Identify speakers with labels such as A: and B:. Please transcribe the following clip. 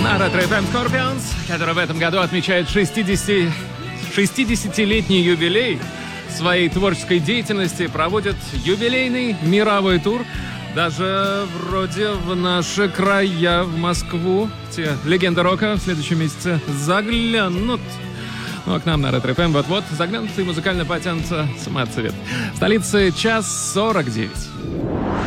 A: На ретро-ФМ Scorpions, который в этом году отмечает 60-летний юбилей своей творческой деятельности, проводит юбилейный мировой тур. Даже вроде в наши края, в Москву, те легенды рока в следующем месяце заглянут. Ну а к нам на ретро-ФМ вот-вот заглянут и музыкально потянутся самоцвет. В столице 1:49.